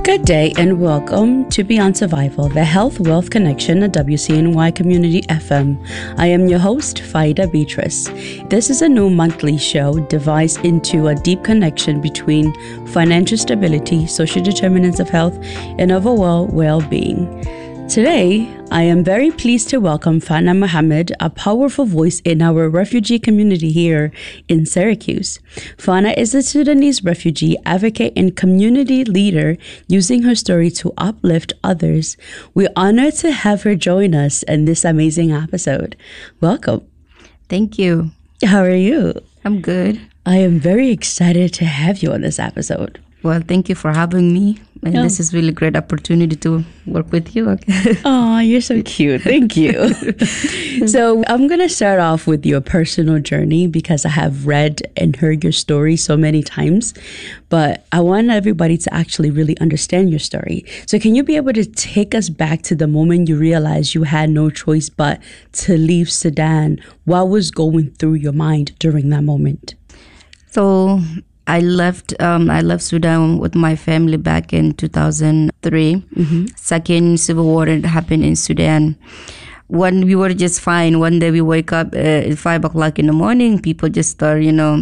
Good day and welcome to Beyond Survival, the Health Wealth Connection at WCNY Community FM. I am your host, Faida Beatrice. This is a new monthly show devised into a deep connection between financial stability, social determinants of health, and overall well-being. Today, I am very pleased to welcome Fana Mohammed, a powerful voice in our refugee community here in Syracuse. Fana is a Sudanese refugee advocate and community leader using her story to uplift others. We're honored to have her join us in this amazing episode. Welcome. Thank you. How are you? I'm good. I am very excited to have you on this episode. Well, thank you for having me. And This is really great opportunity to work with you. Oh, you're so cute. Thank you. So I'm going to start off with your personal journey because I have read and heard your story so many times, but I want everybody to actually really understand your story. So can you be able to take us back to the moment you realized you had no choice but to leave Sudan? What was going through your mind during that moment? So I left Sudan with my family back in 2003. Mm-hmm. Second civil war that happened in Sudan. When we were just fine, one day we wake up at 5 o'clock in the morning, people just start,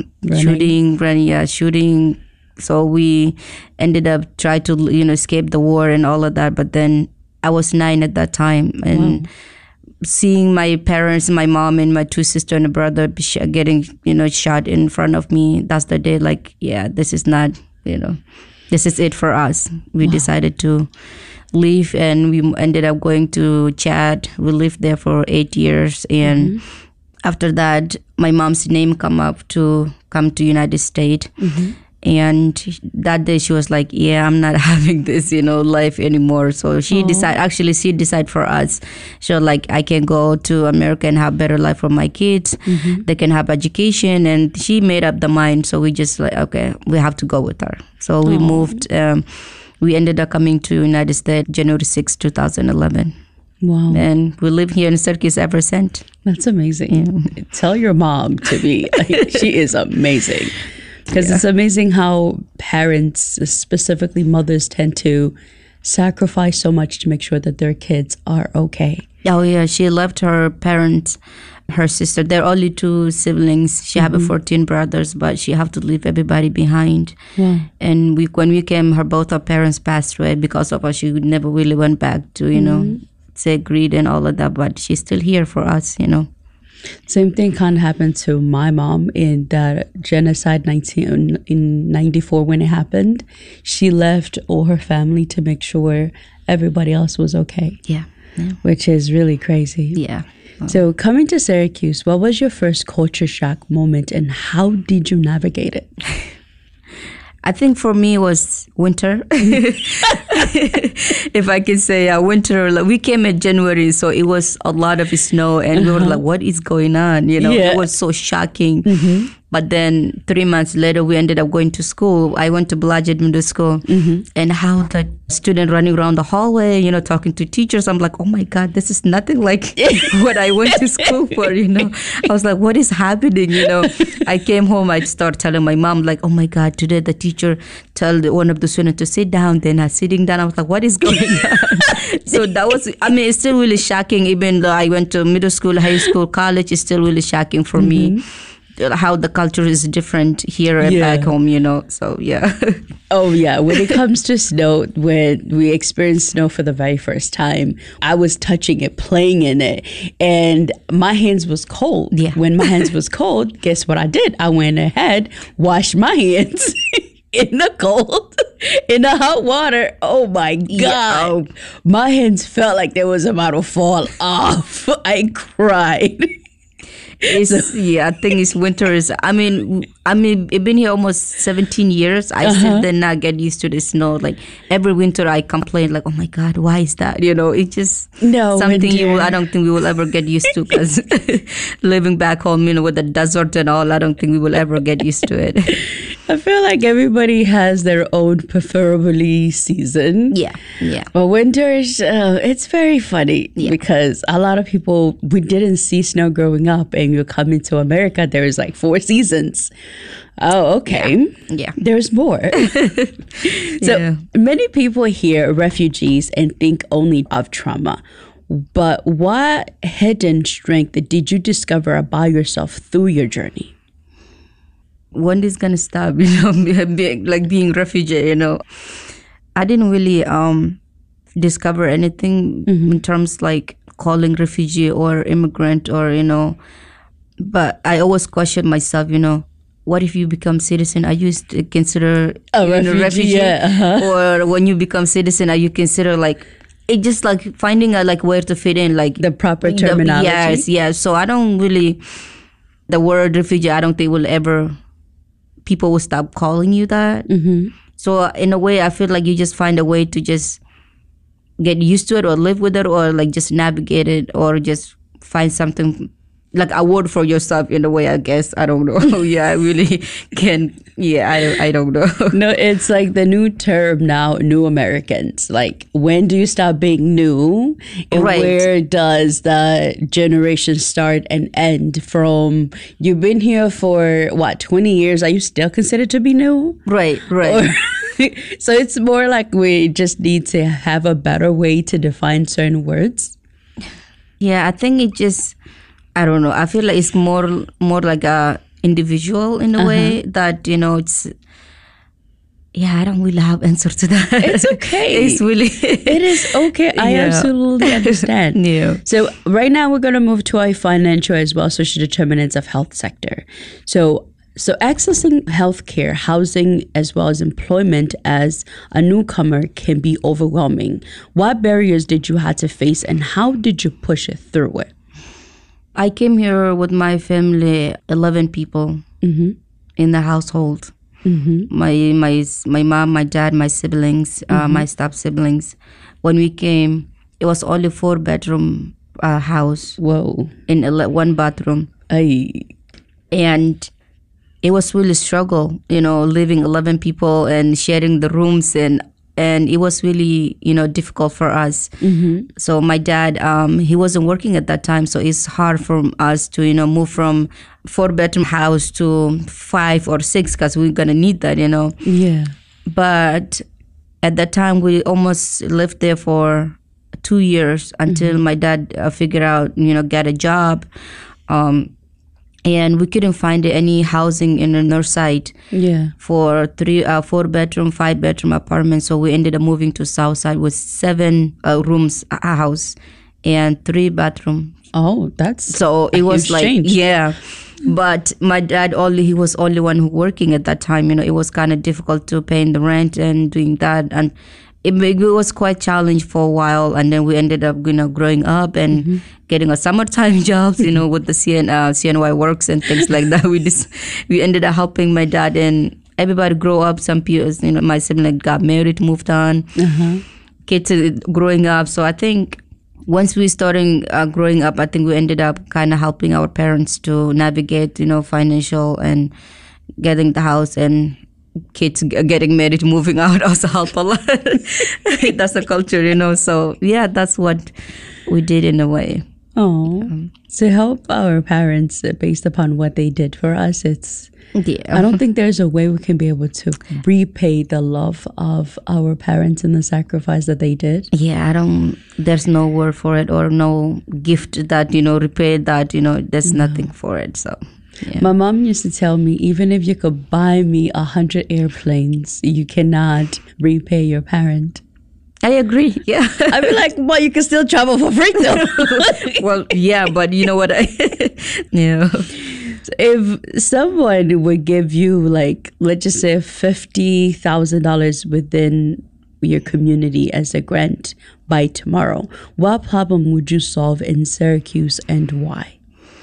shooting. So we ended up trying to, escape the war and all of that. But then I was 9 at that time. And seeing my parents, my mom and my 2 sisters and a brother getting, shot in front of me, that's the day this is not, this is it for us. We decided to leave and we ended up going to Chad. We lived there for 8 years. And after that, my mom's name come to United States. Mm-hmm. And that day she was like, I'm not having this, life anymore. So she decided for us. She was like, I can go to America and have better life for my kids. Mm-hmm. They can have education. And she made up the mind. So we just okay, we have to go with her. So we moved. We ended up coming to United States January 6, 2011. Wow. And we live here in Syracuse ever since. That's amazing. Yeah. Tell your mom to be, she is amazing. Because it's amazing how parents, specifically mothers, tend to sacrifice so much to make sure that their kids are okay. Oh, yeah. She left her parents, her sister. There are only 2 siblings. She have 14 brothers, but she have to leave everybody behind. Yeah. And when we came, both her parents passed away because of us. She never really went back to, say greed and all of that. But she's still here for us, Same thing kind of happened to my mom in that genocide in 94 when it happened. She left all her family to make sure everybody else was okay. Yeah. Which is really crazy. Yeah. So coming to Syracuse, what was your first culture shock moment and how did you navigate it? I think for me it was winter. If I can say winter. We came in January, so it was a lot of snow and we were like, what is going on? It was so shocking. Mm-hmm. But then 3 months later, we ended up going to school. I went to Blodgett Middle School. Mm-hmm. And how the student running around the hallway, talking to teachers. I'm like, oh my God, this is nothing like what I went to school for, I was like, what is happening, I came home, I started telling my mom, like, oh my God, today the teacher told one of the students to sit down. Then I sitting down, I was like, what is going on? So that was, it's still really shocking. Even though I went to middle school, high school, college, it's still really shocking for me. How the culture is different here and back home, so Oh yeah, when it comes to snow, when we experienced snow for the very first time, I was touching it, playing in it, and my hands was cold. Yeah. When my hands was cold, guess what I did? I went ahead, washed my hands in the cold, in the hot water. Oh my God. My hands felt like they was about to fall off. I cried. I think it's winter is. I've been here almost 17 years. I still did not get used to the snow. Like every winter, I complain, like, "Oh my God, why is that?" It's just something I don't think we will ever get used to because living back home, with the desert and all, I don't think we will ever get used to it. I feel like everybody has their own preferably season. Yeah. But winters, it's very funny because a lot of people, we didn't see snow growing up. and you're coming to America, there's like 4 seasons. Oh, okay. Yeah. There's more. So many people hear refugees and think only of trauma. But what hidden strength did you discover about yourself through your journey? When is gonna stop? Being refugee. I didn't really discover anything in terms like calling refugee or immigrant or But I always question myself. What if you become citizen? Are you consider a refugee? Yeah. Or when you become citizen, are you consider like? It just like finding out like where to fit in, like the proper terminology. Yes. So I don't really, the word refugee, I don't think people will stop calling you that. So in a way, I feel like you just find a way to just get used to it or live with it or like just navigate it or just find something like a word for yourself in a way, I guess. I don't know. I really can. I don't know. No, it's like the new term now, new Americans. Like, when do you stop being new? And where does the generation start and end from? You've been here for, 20 years? Are you still considered to be new? Right. So it's more like we just need to have a better way to define certain words? Yeah, I think it just... I don't know. I feel like it's more like a individual in a way that it's. Yeah, I don't really have answer to that. It's okay. It's really. It is okay. I absolutely understand. Yeah. So right now we're gonna move to our financial as well social determinants of health sector. So accessing healthcare, housing, as well as employment as a newcomer can be overwhelming. What barriers did you have to face, and how did you push it through it? I came here with my family, 11 people in the household. My mom, my dad, my siblings, my step siblings. When we came, it was only 4-bedroom house. Whoa! In 1 bathroom. Aye. And it was really struggle, living 11 people and sharing the rooms and it was really, difficult for us. So my dad, he wasn't working at that time. So it's hard for us to, move from 4-bedroom house to 5 or 6 because we're going to need that, Yeah. But at that time, we almost lived there for 2 years until my dad figured out, get a job. And we couldn't find any housing in the north side for 4-bedroom, 5-bedroom apartments. So we ended up moving to south side with 7 rooms a house and 3 bathrooms. Oh, that's so it was like change. Yeah. But my dad he was only one who working at that time. It was kind of difficult to paying the rent and doing that, and it was quite challenging for a while, and then we ended up, growing up and getting a summertime jobs, with the CNY works and things like that. We ended up helping my dad and everybody grow up. Some people, my sibling got married, moved on, kids growing up. So I think once we started growing up, I think we ended up kind of helping our parents to navigate, financial and getting the house and kids getting married, moving out also help a lot. That's the culture, So yeah, that's what we did in a way. Oh, to help our parents based upon what they did for us, I don't think there's a way we can be able to repay the love of our parents and the sacrifice that they did. Yeah, there's no word for it or no gift that, repay that, there's nothing for it. So. Yeah. My mom used to tell me, even if you could buy me 100 airplanes, you cannot repay your parent. I agree. Yeah. I'd be like, well, you can still travel for free though. Well, yeah, but you know what? Yeah. If someone would give you, like, let's just say $50,000 within your community as a grant by tomorrow, what problem would you solve in Syracuse and why?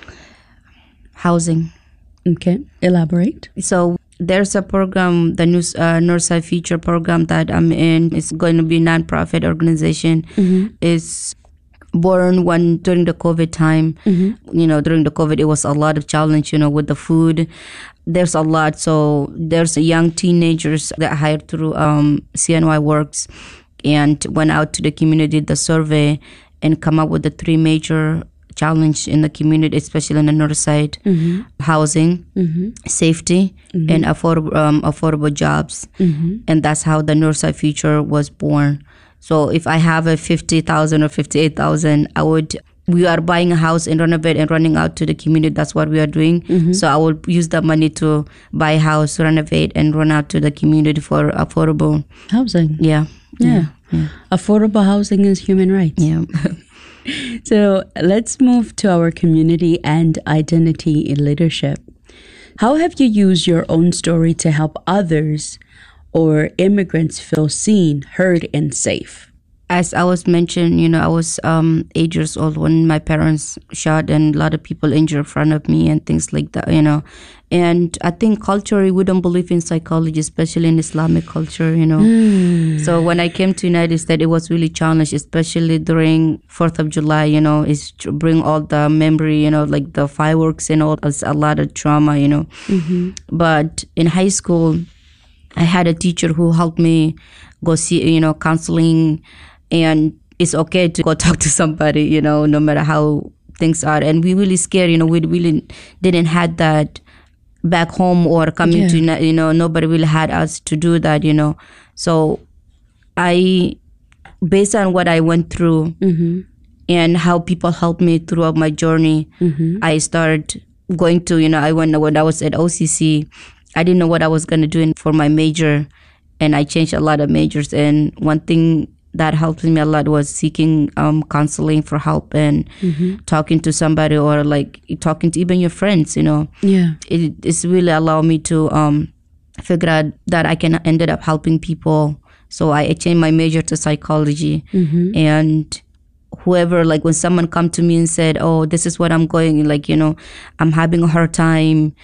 Housing. Okay, elaborate. So there's a program, the Northside Future program that I'm in. It's going to be a nonprofit organization. It's born during the COVID time. During the COVID, it was a lot of challenge, with the food. There's a lot. So there's young teenagers that hired through CNY Works and went out to the community, the survey, and come up with the 3 major challenge in the community, especially in the north side. Housing, safety, and affordable jobs. And that's how the north side future was born. So if I have a 50,000 or 58,000, we are buying a house and renovate and running out to the community. That's what we are doing. So I will use that money to buy a house, renovate, and run out to the community for affordable housing. Yeah. Affordable housing is human rights. Yeah. So let's move to our community and identity in leadership. How have you used your own story to help others or immigrants feel seen, heard, and safe? As I was mentioned, I was 8 years old when my parents shot and a lot of people injured in front of me and things like that, And I think culturally, we don't believe in psychology, especially in Islamic culture, So when I came to United States, it was really challenged, especially during 4th of July, is to bring all the memory, like the fireworks and all, it's a lot of trauma, But in high school, I had a teacher who helped me go see, counseling. And it's okay to go talk to somebody, no matter how things are. And we really scared, we really didn't have that back home or coming to, nobody really had us to do that, So based on what I went through and how people helped me throughout my journey, I started going to, when I was at OCC, I didn't know what I was going to do for my major. And I changed a lot of majors. And one thing that helped me a lot was seeking counseling for help and talking to somebody or like talking to even your friends, Yeah. It's really allowed me to figure out that I can ended up helping people. So I changed my major to psychology. And whoever, like when someone come to me and said, oh, this is what I'm going, like, I'm having a hard time.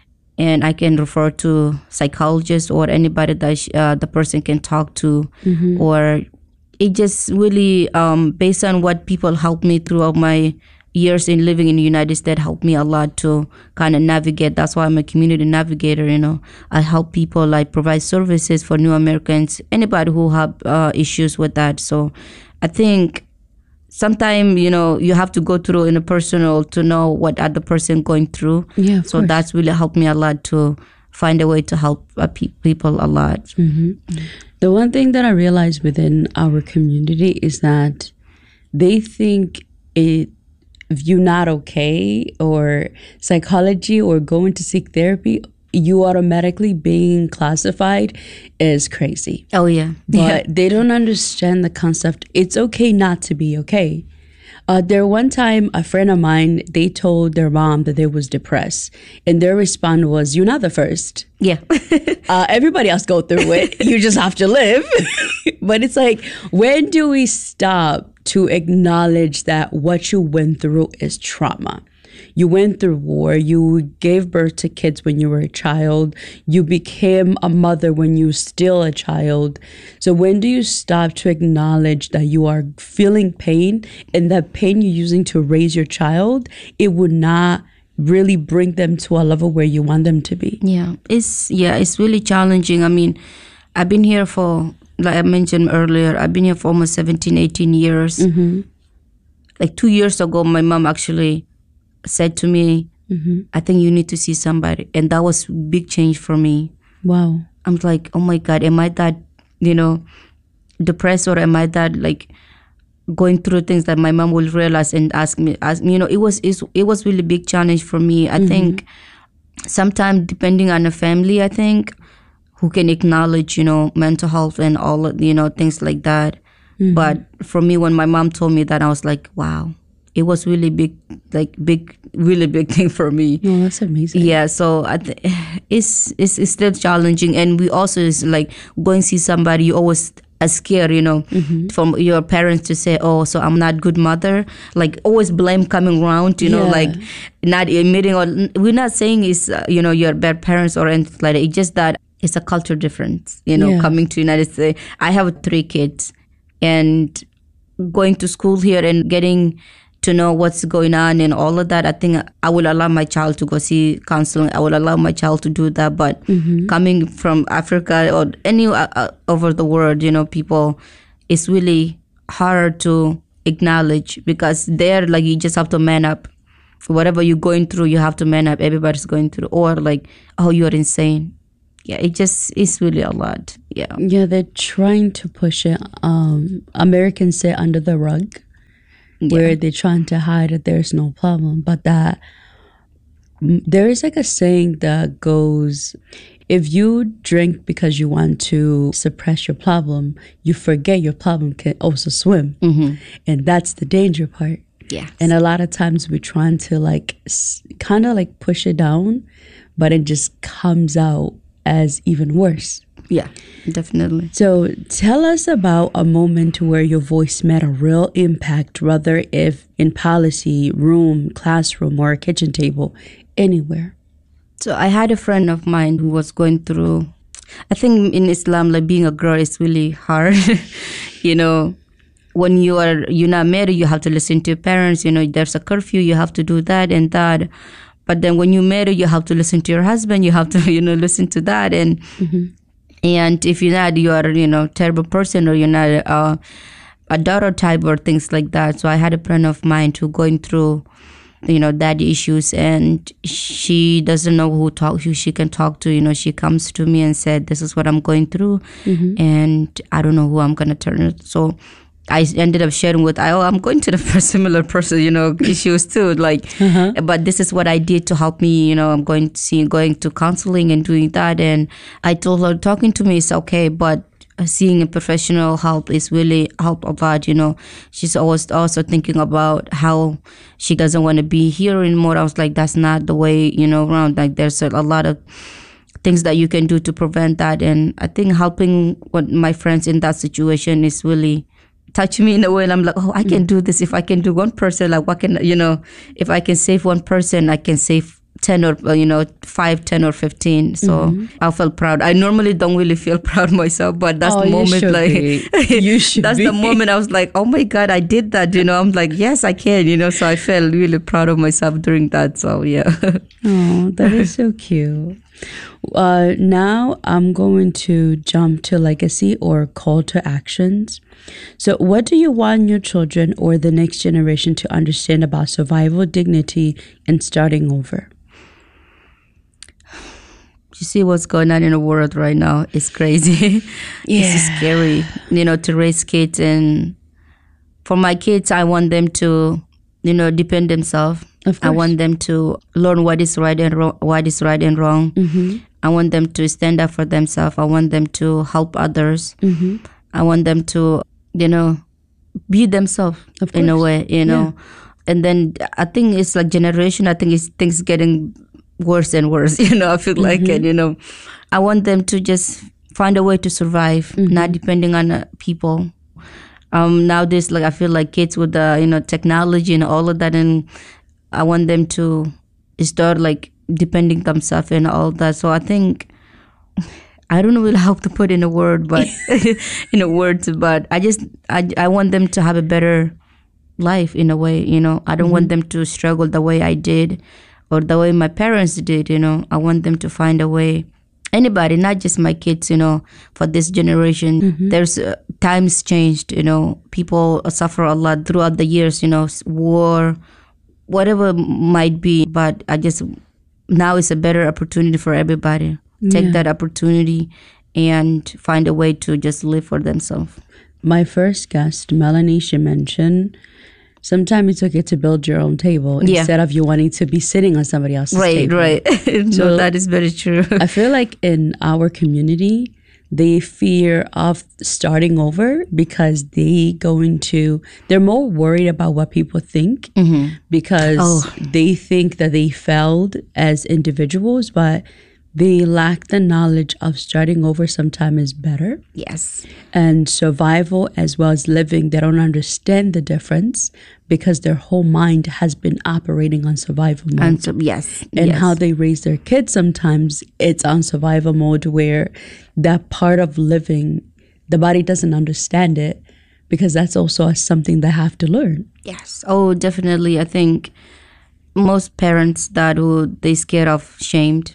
And I can refer to psychologists or anybody that the person can talk to, or it just really based on what people helped me throughout my years in living in the United States, helped me a lot to kind of navigate. That's why I'm a community navigator. I help people. I provide services for new Americans, anybody who have issues with that. So I think sometimes, you have to go through in a personal to know what other person going through. Yeah, so that's really helped me a lot to find a way to help people a lot. The one thing that I realized within our community is that they think if you're not okay or psychology or going to seek therapy, you automatically being classified as crazy. Oh, yeah. But they don't understand the concept. It's okay not to be okay. There one time, a friend of mine, they told their mom that they was depressed. And their response was, you're not the first. Yeah. Everybody else go through it. You just have to live. But it's like, when do we stop to acknowledge that what you went through is trauma? You went through war. You gave birth to kids when you were a child. You became a mother when you were still a child. So when do you stop to acknowledge that you are feeling pain and that pain you're using to raise your child, it would not really bring them to a level where you want them to be? It's really challenging. I mean, I've been here for, like I mentioned earlier, I've been here for almost 17, 18 years. Like 2 years ago, my mom actually said to me, I think you need to see somebody. And that was big change for me. Wow. I'm like, oh my God, am I that, depressed, or am I that like going through things that my mom will realize and ask me, it was really big challenge for me. I think sometimes depending on the family, I think, who can acknowledge, mental health and all, things like that. But for me, when my mom told me that, I was like, wow. It was really really big thing for me. Oh, that's amazing. Yeah, so it's still challenging, and we also is like going to see somebody. You always are scared, from your parents to say, "Oh, so I'm not good mother." Like always blame coming around, like not admitting. Or we're not saying it's you're bad parents or anything like that. It's just that it's a culture difference. Coming to United States, I have 3 kids, and going to school here and getting to know what's going on and all of that, I think I will allow my child to go see counseling. I will allow my child to do that. But coming from Africa or any over the world, people, it's really hard to acknowledge, because there, like, you just have to man up. Whatever you're going through, you have to man up. Everybody's going through. Or like, oh, you're insane. Yeah, it's really a lot. Yeah. Yeah, they're trying to push it. Americans say under the rug, where they're trying to hide that there's no problem. But that there is like a saying that goes, if you drink because you want to suppress your problem, you forget your problem can also swim. And that's the danger part. Yes. And a lot of times we're trying to like kind of like push it down, but it just comes out as even worse. Yeah, definitely. So tell us about a moment where your voice made a real impact, whether if in policy, room, classroom, or a kitchen table, anywhere. So I had a friend of mine who was going through, I think in Islam, like being a girl is really hard. You know, when you're not married, you have to listen to your parents. You know, there's a curfew, you have to do that and that. But then when you marry, you have to listen to your husband. You have to, listen to that. And and if you're not, you are, terrible person, or you're not a daughter type or things like that. So I had a friend of mine who going through, daddy issues, and she doesn't know who she can talk to. She comes to me and said, this is what I'm going through, and I don't know who I'm going to turn it. So I ended up sharing with, I'm going to the similar person, issues too. Like, but this is what I did to help me. I'm going to counseling and doing that. And I told her, talking to me is okay, but seeing a professional help is really help a lot. She's always also thinking about how she doesn't want to be here anymore. I was like, that's not the way, around. Like, there's a lot of things that you can do to prevent that. And I think helping my friends in that situation is really touch me in a way, and I'm like, oh, I can do this. If I can do one person, like, what can, if I can save one person, I can save 10 or 5, 10 or 15. So I felt proud. I normally don't really feel proud myself, but that's the moment, like, you should that's the moment I was like, oh my God, I did that. I'm like, yes, I can. So I felt really proud of myself during that. So yeah. Oh, that is so cute. Now I'm going to jump to legacy or call to actions. So what do you want your children or the next generation to understand about survival, dignity, and starting over? You see what's going on in the world right now. It's crazy. Yeah. It's scary, to raise kids. And for my kids, I want them to, depend themselves. I want them to learn what is right and wrong. I want them to stand up for themselves. I want them to help others. I want them to, be themselves in a way, Yeah. And then I think it's like generation. I think it's things getting worse and worse. I feel like it. I want them to just find a way to survive, not depending on people. Nowadays, like, I feel like kids with the technology and all of that, and I want them to start like depending themselves and all that. So I think, I don't know really how to put in a word, but but I want them to have a better life in a way. I don't want them to struggle the way I did or the way my parents did. I want them to find a way. Anybody, not just my kids, for this generation. There's times changed, people suffer a lot throughout the years, war, whatever might be. But now is a better opportunity for everybody. Take that opportunity and find a way to just live for themselves. My first guest, Melanie, she mentioned sometimes it's okay to build your own table instead of you wanting to be sitting on somebody else's table. Right. So that is very true. I feel like in our community, they fear of starting over because they're more worried about what people think because they think that they failed as individuals, but they lack the knowledge of starting over sometimes is better. Yes. And survival as well as living, they don't understand the difference because their whole mind has been operating on survival mode. And how they raise their kids, sometimes it's on survival mode where that part of living, the body doesn't understand it because that's also something they have to learn. Yes. Oh, definitely. I think most parents they scared of shamed.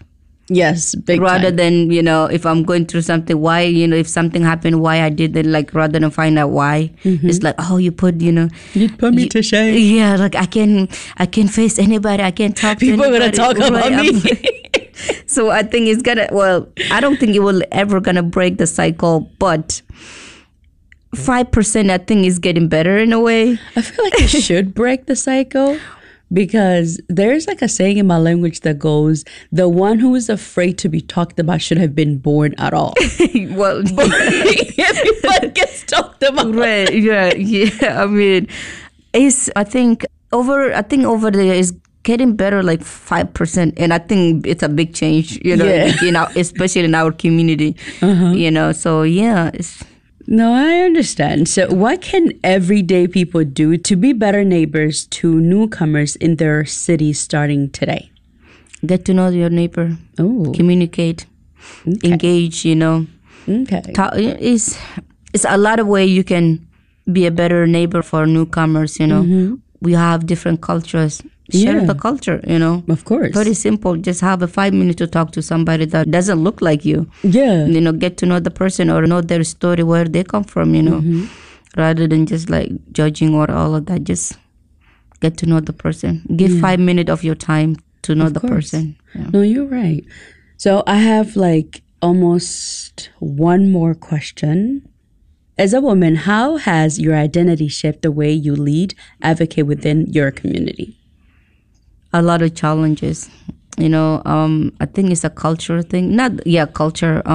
Yes, big rather time. than, if I'm going through something, why, if something happened, why I did it, like rather than find out why. It's like, oh, you put You put me to shame. Yeah, like I can't face anybody. I can't talk to People are anybody. gonna talk about me. So I think it's gonna. Well, I don't think it will ever gonna break the cycle, but 5% I think is getting better in a way. I feel like it should break the cycle, because there's like a saying in my language that goes, the one who is afraid to be talked about should have been born at all. Well, Everybody gets talked about. right? Yeah. I mean, I think over the years getting better, like 5%, and I think it's a big change. Yeah. Especially in our community. So yeah. No, I understand. So what can everyday people do to be better neighbors to newcomers in their cities starting today? Get to know your neighbor. Oh, Communicate. okay. Engage, Okay. It's a lot of way you can be a better neighbor for newcomers. We have different cultures. Share Yeah. the culture. Of course. Very simple. Just have a 5 minutes to talk to somebody that doesn't look like you. Yeah. Get to know the person or know their story, where they come from. Rather than just like judging or all of that. Just get to know the person. Give 5 minutes of your time to know the course. person. Yeah. No, you're right. So I have like almost one more question. As a woman, how has your identity shaped the way you lead, advocate within your community? A lot of challenges. I think it's a culture thing. Culture.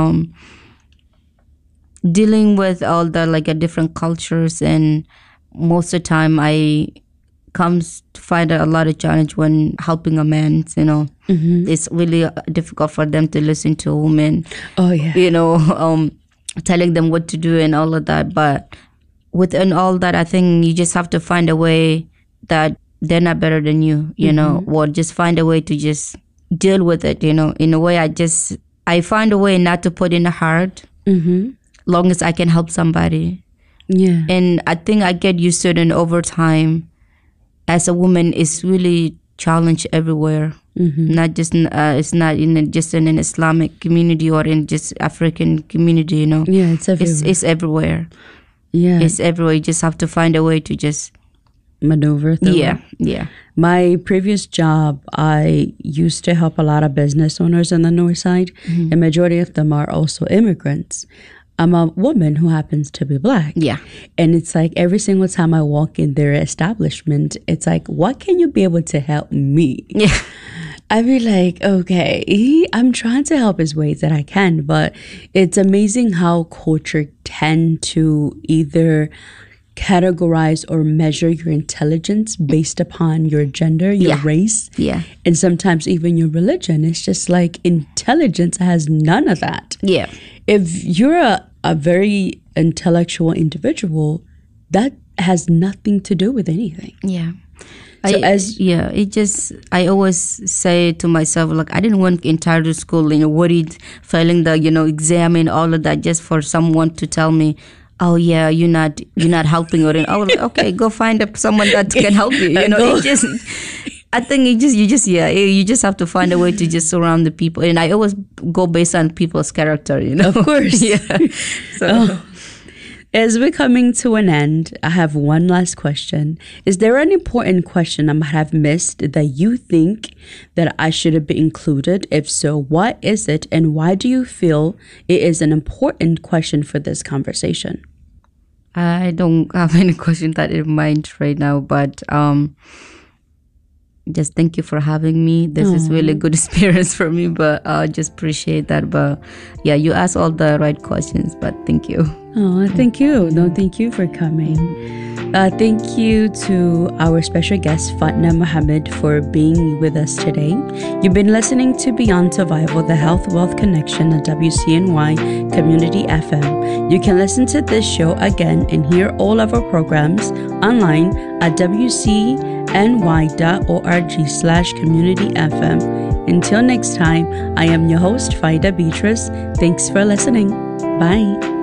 Dealing with all the different cultures, and most of the time I comes to find a lot of challenge when helping a man. It's really difficult for them to listen to a woman. Oh, yeah. Telling them what to do and all of that. But within all that, I think you just have to find a way that they're not better than you, or just find a way to just deal with it, in a way. I find a way not to put in a heart, long as I can help somebody. Yeah. And I think I get used to it, and over time, as a woman, it's really challenged everywhere. Not just, it's not just in an Islamic community or in just African community, Yeah, it's everywhere. It's everywhere. Yeah. It's everywhere. You just have to find a way to just maneuver through. Yeah. My previous job, I used to help a lot of business owners on the north side. The majority of them are also immigrants. I'm a woman who happens to be Black. Yeah. And it's like every single time I walk in their establishment, it's like, what can you be able to help me? Yeah. I'd be like, okay, I'm trying to help as ways that I can, but it's amazing how culture tend to either categorize or measure your intelligence based upon your gender, your race, and sometimes even your religion. It's just like intelligence has none of that. Yeah. If you're a very intellectual individual, that has nothing to do with anything. Yeah. So I always say to myself, like, I didn't want entire school, worried, failing the, exam and all of that, just for someone to tell me, oh yeah, you're not helping, or okay, go find someone that can help you. I think you just have to find a way to just surround the people, and I always go based on people's character. Of course, yeah. So. As we're coming to an end, I have one last question. Is there an important question I might have missed that you think that I should have been included? If so, what is it, and why do you feel it is an important question for this conversation? I don't have any question that in mind right now, but just thank you for having me. This is really good experience for me, but I just appreciate that. But yeah, you asked all the right questions, but thank you. Oh, thank you. No, thank you for coming. Thank you to our special guest, Fatna Mohammed, for being with us today. You've been listening to Beyond Survival, the Health Wealth Connection at WCNY Community FM. You can listen to this show again and hear all of our programs online at wcny.org/community-fm. Until next time, I am your host, Faida Beatrice. Thanks for listening. Bye.